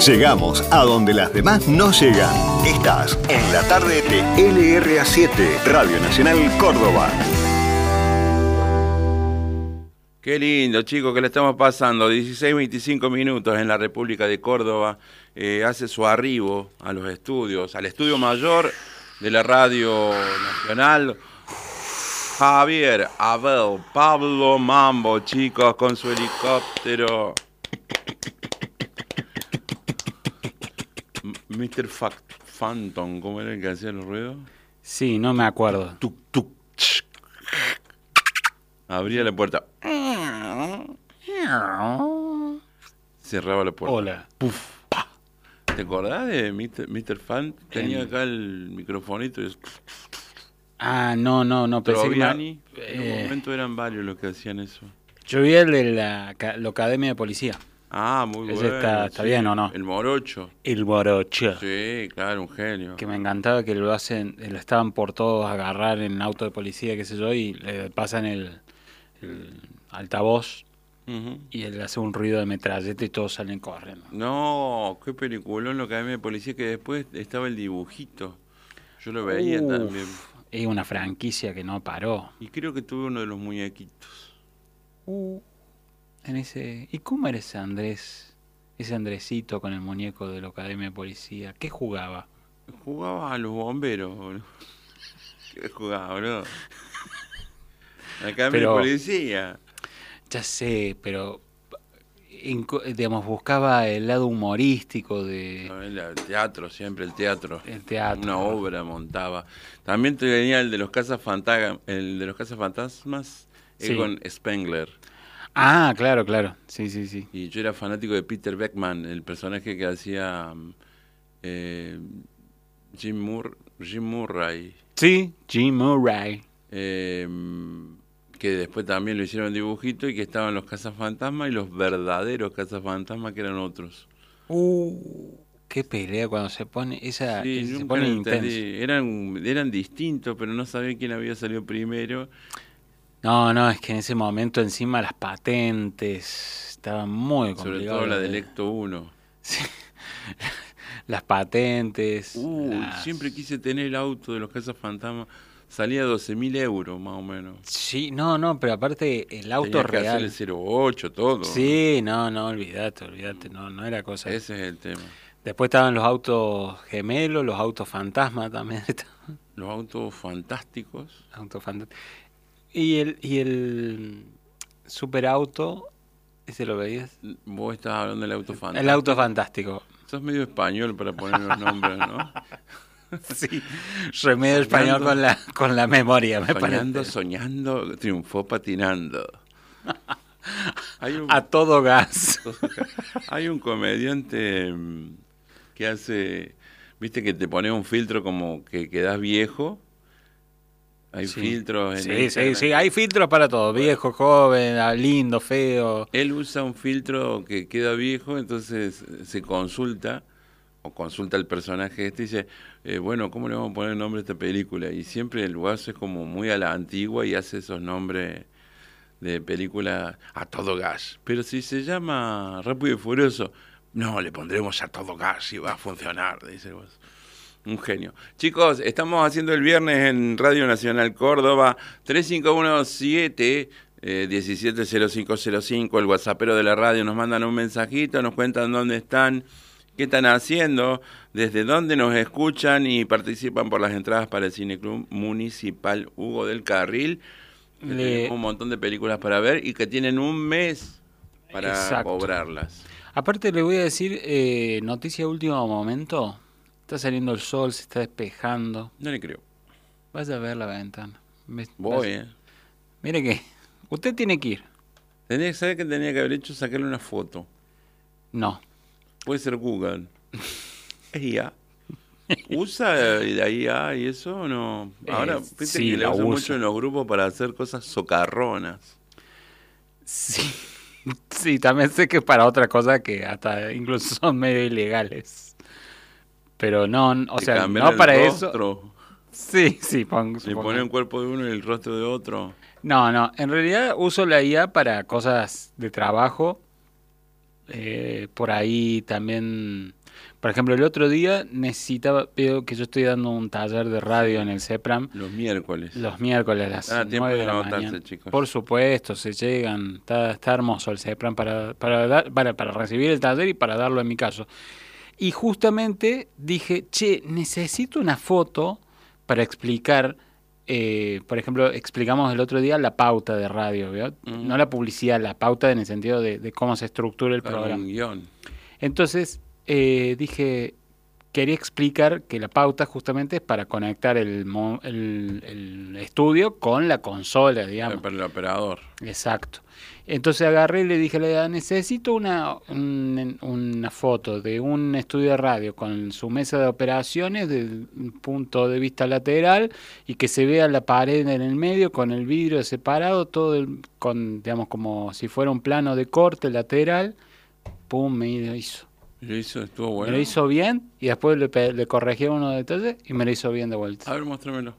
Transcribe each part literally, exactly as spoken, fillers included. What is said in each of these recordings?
Llegamos a donde las demás no llegan. Estás en la tarde de L R A siete, Radio Nacional Córdoba. Qué lindo, chicos, que le estamos pasando. dieciséis veinticinco minutos en la República de Córdoba. Eh, hace su arribo a los estudios, al estudio mayor de la Radio Nacional. Javier Abel Pablo Mambo, chicos, con su helicóptero. mister Phantom, ¿cómo era el que hacía el ruido? Sí, no me acuerdo. Tuc, tuc, ch. Abría la puerta. Cerraba la puerta. Hola. Puf, pa. ¿Te acordás de mister Phantom? Tenía eh. acá el microfonito. Y... Ah, no, no, no. Pensé Troviani. Que no, eh... En un momento eran varios los que hacían eso. Yo vi el de la, la Academia de Policía. Ah, muy Ese bueno. Está, está sí. bien, ¿o no? El Morocho. El Morocho. Sí, claro, un genio. Que me encantaba que lo hacen, lo estaban por todos a agarrar en el auto de policía, qué sé yo, y le pasan el, el altavoz uh-huh. y él hace un ruido de metralleta y todos salen corriendo. No, qué peliculón lo que había de policía, que después estaba el dibujito. Yo lo veía Uf, también. Es una franquicia que no paró. Y creo que tuve uno de los muñequitos. Uh. En ese, ¿y cómo era ese Andrés? Ese Andresito con el muñeco de la Academia de Policía. ¿Qué jugaba? Jugaba a los bomberos, boludo. ¿Qué jugaba, boludo? La Academia pero, de Policía. Ya sé, pero digamos, buscaba el lado humorístico de... El teatro, siempre el teatro. El teatro. Una obra montaba. También tenía el de los cazafantasmas, el de los cazafantasmas sí. con Spengler. Ah, claro, claro. Sí, sí, sí. Y yo era fanático de Peter Beckman, el personaje que hacía eh, Jim, Mur- Jim Murray. Sí, Jim Murray. Eh, que después también lo hicieron dibujito y que estaban los cazafantasmas y los verdaderos cazafantasmas que eran otros. Uh, qué pelea cuando se pone esa sí, se pone intenso. Eran, eran distintos, pero no sabía quién había salido primero. No, no, es que en ese momento encima las patentes estaban muy complicadas. Sobre todo la del Ecto uno. Sí. Las patentes. Uh, las... Siempre quise tener el auto de los cazafantasmas. Salía doce mil euros más o menos. Sí, no, no, pero aparte el auto Tenía que real. hacer el cero ocho, todo. Sí, no, no, olvídate, olvídate, no, no era cosa. Ese es el tema. Después estaban los autos gemelos, los autos fantasma también. Los autos fantásticos. Autos fantásticos. Y el, y el superauto, ¿ese lo veías? Vos estabas hablando del auto fantástico. El auto fantástico. Sos medio español para poner los nombres, ¿no? Sí, soy medio soñando, español con la, con la memoria, me soñando, parece. Soñando, triunfó patinando. Hay un, A todo gas. Hay un comediante que hace, viste que te pone un filtro como que quedás viejo. Hay sí. filtros en Sí, Instagram. sí, sí, hay filtros para todo, bueno. Viejo, joven, lindo, feo. Él usa un filtro que queda viejo, entonces se consulta, o consulta al personaje este y dice, eh, bueno, ¿cómo le vamos a poner el nombre a esta película? Y siempre el guaso es como muy a la antigua y hace esos nombres de película a todo gas. Pero si se llama Rápido y Furioso, no, le pondremos a todo gas y va a funcionar, dice el guaso. Un genio. Chicos, estamos haciendo el viernes en Radio Nacional Córdoba, tres cinco uno siete, diecisiete cero cinco cero cinco, el whatsappero de la radio, nos mandan un mensajito, nos cuentan dónde están, qué están haciendo, desde dónde nos escuchan y participan por las entradas para el Cineclub Municipal Hugo del Carril, que Le... tenemos un montón de películas para ver y que tienen un mes para Exacto. cobrarlas. Aparte le voy a decir, eh, noticia de último momento. Está saliendo el sol, se está despejando. No le creo. Vaya a ver la ventana. Voy, eh. Mire que usted tiene que ir. Tenía que saber que tenía que haber hecho sacarle una foto. No. Puede ser Google. ¿Es I A? ¿Usa la I A y eso o no? Ahora, eh, viste sí, que le usan usa. mucho en los grupos para hacer cosas socarronas. Sí. Sí, también sé que para otra cosa que hasta incluso son medio ilegales. Pero no, o Te sea, no para rostro. eso. Sí, sí, pongo. Le pone un cuerpo de uno y el rostro de otro. No, no, en realidad uso la I A para cosas de trabajo. eh, por ahí también, por ejemplo, el otro día necesitaba, veo que yo estoy dando un taller de radio en el CEPRAM. Los miércoles. Los miércoles a las Ah, tiempo nueve de de la anotarse, mañana. chicos. Por supuesto, se llegan, está, está hermoso el CEPRAM para, para, dar, para, para recibir el taller y para darlo en mi caso. Y justamente dije, che, necesito una foto para explicar, eh, por ejemplo, explicamos el otro día la pauta de radio, ¿vio? Mm. No la publicidad, la pauta en el sentido de, de cómo se estructura el Claro, programa. un guión. Entonces, eh, dije, quería explicar que la pauta justamente es para conectar el, mo- el, el estudio con la consola, digamos. Para el operador. Exacto. Entonces agarré y le dije, le necesito una, un- una foto de un estudio de radio con su mesa de operaciones desde un punto de vista lateral y que se vea la pared en el medio con el vidrio separado, todo el- con, digamos, como si fuera un plano de corte lateral. Pum, me lo hizo. Lo hizo, estuvo bueno. Me lo hizo bien y después le, pe- le corregí unos detalles y me lo hizo bien de vuelta. A ver, muéstramelo.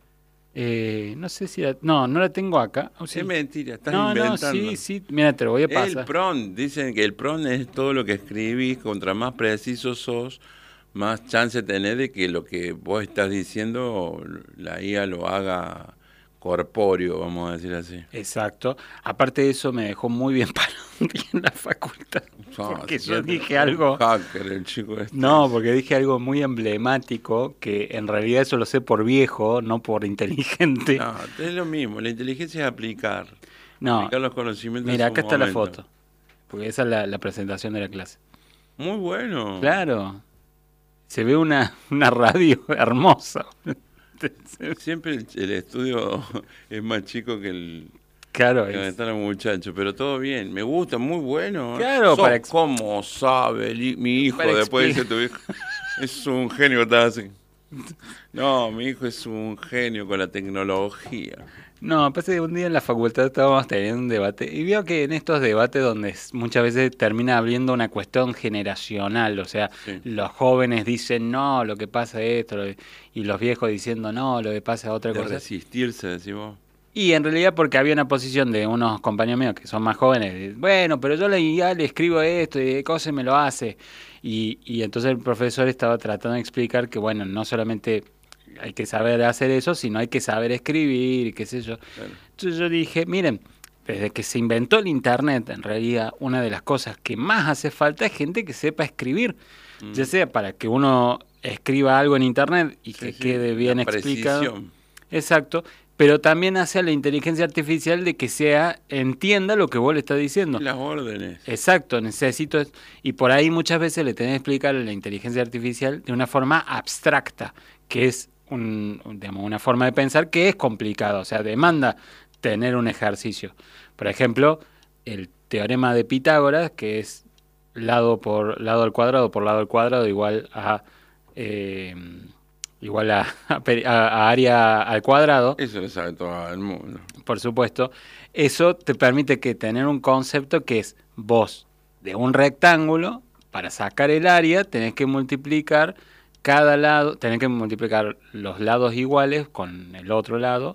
Eh, no sé si la, no, no la tengo acá. ¿O sí? Es mentira, estás No, no, inventando. sí, sí, mira, te lo voy a El pasar. PRON, dicen que el PRON es todo lo que escribís, contra más preciso sos, más chance tenés de que lo que vos estás diciendo la I A lo haga corpóreo, vamos a decir así. Exacto. Aparte de eso me dejó muy bien para un día en la facultad. Porque sí, yo sí, dije algo. Hacker, el chico este. No, porque dije algo muy emblemático que en realidad eso lo sé por viejo, no por inteligente. No, es lo mismo, la inteligencia es aplicar. No, Aplicar los conocimientos mira, en su acá está la momento. foto. Porque esa es la, la presentación de la clase. Muy bueno. Claro. Se ve una, una radio hermosa. Siempre el, el estudio es más chico que el Claro, que donde es- están los muchachos, pero todo bien, me gusta, muy bueno. Claro, Sos para ex- ¿Cómo sabe el hi- mi hijo? Para Después dice explicar. tu hijo, es un genio, está así. No, mi hijo es un genio con la tecnología. No, pasa que un día en la facultad estábamos teniendo un debate y veo que en estos debates donde s- muchas veces termina habiendo una cuestión generacional, o sea, Sí. los jóvenes dicen no, lo que pasa es esto, lo- y los viejos diciendo no, lo que pasa es otra De cosa. resistirse, decimos. Y en realidad porque había una posición de unos compañeros míos que son más jóvenes, de, bueno, pero yo le, ya le escribo esto y cosa y me lo hace. Y, y entonces el profesor estaba tratando de explicar que, bueno, no solamente hay que saber hacer eso, sino hay que saber escribir y qué sé yo. Claro. Entonces yo dije, miren, desde que se inventó el Internet, en realidad una de las cosas que más hace falta es gente que sepa escribir, Mm. ya sea para que uno escriba algo en Internet y Sí, que sí, quede bien la explicado. precisión. Exacto, pero también hace a la inteligencia artificial de que sea entienda lo que vos le estás diciendo. Las órdenes. Exacto, necesito es- y por ahí muchas veces le tenés que explicar a la inteligencia artificial de una forma abstracta, que es un, un, digamos, una forma de pensar que es complicada, o sea, demanda tener un ejercicio. Por ejemplo, el teorema de Pitágoras, que es lado por lado al cuadrado por lado al cuadrado igual a eh, igual a, a, peri- a- a área al cuadrado, Eso lo sabe todo el mundo. por supuesto, eso te permite que tener un concepto que es vos de un rectángulo, para sacar el área tenés que multiplicar cada lado, tenés que multiplicar los lados iguales con el otro lado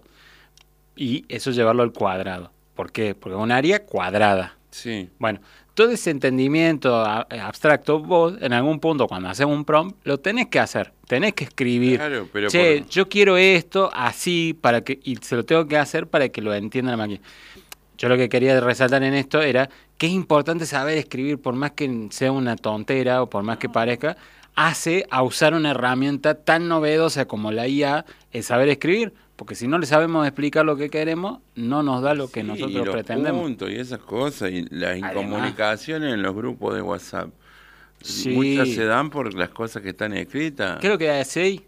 y eso llevarlo al cuadrado. ¿Por qué? Porque es un área cuadrada. Sí. Bueno, todo ese entendimiento a- abstracto, vos en algún punto cuando haces un prompt, lo tenés que hacer, tenés que escribir. Claro, pero Che, por- yo quiero esto así, para que y se lo tengo que hacer para que lo entienda la máquina. Yo lo que quería resaltar en esto era que es importante saber escribir, por más que sea una tontera o por más que parezca, hace a usar una herramienta tan novedosa como la I A, el saber escribir, porque si no le sabemos explicar lo que queremos, no nos da lo que Sí, y nosotros los pretendemos. puntos y esas cosas, y las Además. incomunicaciones en los grupos de WhatsApp. Sí. Muchas se dan por las cosas que están escritas. ¿Qué es lo que hace ahí?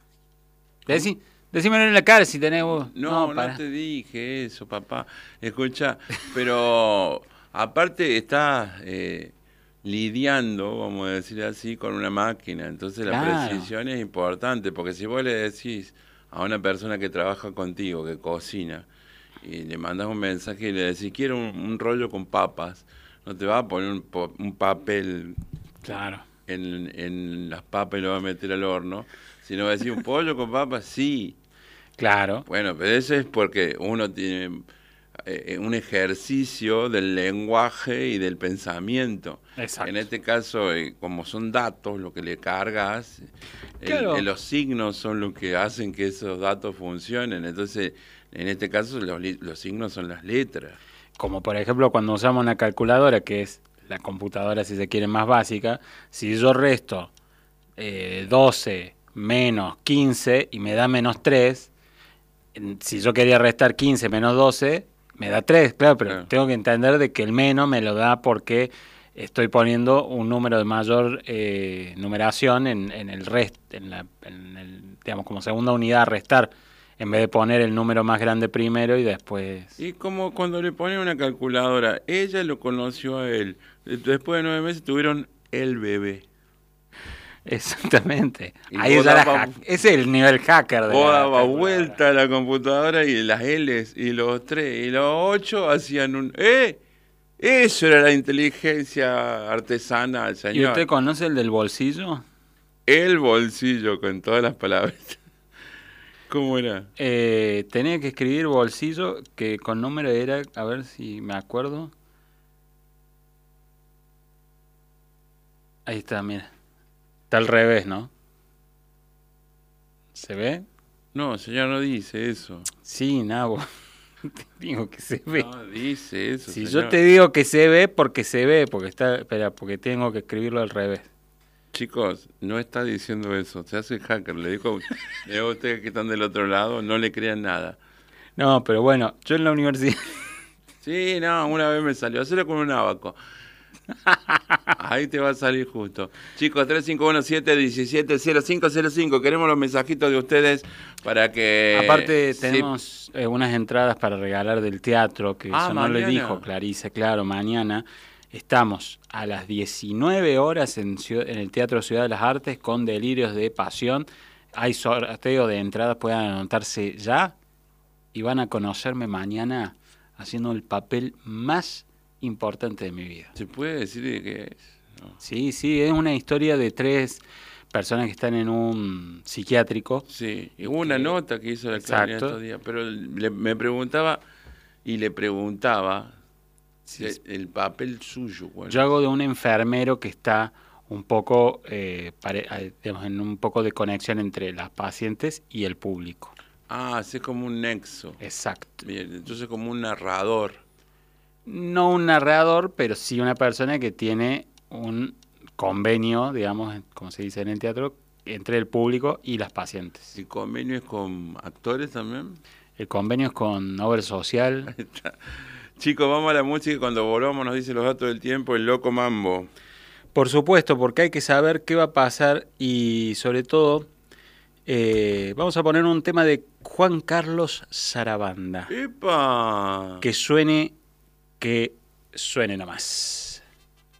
Decí, decímelo en la cara si tenés vos. No, no, pará. te dije eso, papá. Escucha, pero aparte está eh, lidiando, vamos a decir así, con una máquina. Entonces la Claro. precisión es importante, porque si vos le decís a una persona que trabaja contigo, que cocina, y le mandas un mensaje y le decís, quiero un, un rollo con papas, no te va a poner un, po- un papel Claro. en, en las papas y lo va a meter al horno, sino va a decir, un pollo con papas, sí. Claro. Bueno, pero eso es porque uno tiene eh, un ejercicio del lenguaje y del pensamiento. Exacto. En este caso, eh, como son datos, lo que le cargas, Claro. el, el, los signos son lo que hacen que esos datos funcionen. Entonces, en este caso, los, los signos son las letras. Como por ejemplo cuando usamos una calculadora, que es la computadora, si se quiere, más básica, si yo resto eh, doce menos quince y me da menos tres, si yo quería restar quince menos doce, me da tres, claro, pero claro. tengo que entender de que el menos me lo da porque estoy poniendo un número de mayor eh, numeración en, en el rest, en, la, en el, digamos, como segunda unidad a restar, en vez de poner el número más grande primero y después... Y como cuando le ponen una calculadora, ella lo conoció a él, después de nueve meses tuvieron el bebé. Exactamente. Ahí ya daba, ese es el nivel hacker de vos daba vuelta a la computadora y las L's y los tres y los ocho hacían un... ¡Eh! Eso era la inteligencia artesana, señor. ¿Y usted conoce el del bolsillo? El bolsillo, con todas las palabras. ¿Cómo era? Eh, tenía que escribir bolsillo, que con número era, a ver si me acuerdo. Ahí está, mira. Está al revés, ¿no? ¿Se ve? No, señor, no dice eso. Sí, Nabo. Te digo que se ve. No dice eso, Si señor. yo te digo que se ve, porque se ve, porque está, espera, porque tengo que escribirlo al revés. Chicos, no está diciendo eso, se hace hacker, le digo, le digo a ustedes que están del otro lado, no le crean nada. No, pero bueno, yo en la universidad... Sí, no, una vez me salió, hacerlo con un abaco. Ahí te va a salir justo. Chicos, tres cinco uno siete uno siete cero cinco cero cinco, queremos los mensajitos de ustedes para que... Aparte tenemos sí. eh, unas entradas para regalar del teatro, que ah, eso no le dijo Clarice, claro, mañana estamos a las diecinueve horas en, en el Teatro Ciudad de las Artes con Delirios de Pasión. Hay sorteo de entradas, pueden anotarse ya y van a conocerme mañana haciendo el papel más importante de mi vida. ¿Se puede decir de qué es? No. Sí, sí, es una historia de tres personas que están en un psiquiátrico. Sí, y hubo una que... nota que hizo la Clarín estos días, pero le, me preguntaba y le preguntaba sí, el, el papel suyo. Bueno. Yo hago de un enfermero que está un poco, eh, pare, digamos, en un poco de conexión entre las pacientes y el público. Ah, es como un nexo. Exacto. Bien, entonces como un narrador. No un narrador, pero sí una persona que tiene un convenio, digamos, como se dice en el teatro, entre el público y las pacientes. ¿El convenio es con actores también? El convenio es con obra social. Chicos, vamos a la música y cuando volvamos nos dice los datos del tiempo, el loco mambo. Por supuesto, porque hay que saber qué va a pasar y sobre todo eh, vamos a poner un tema de Juan Carlos Sarabanda. ¡Epa! Que suene... que suene nomás.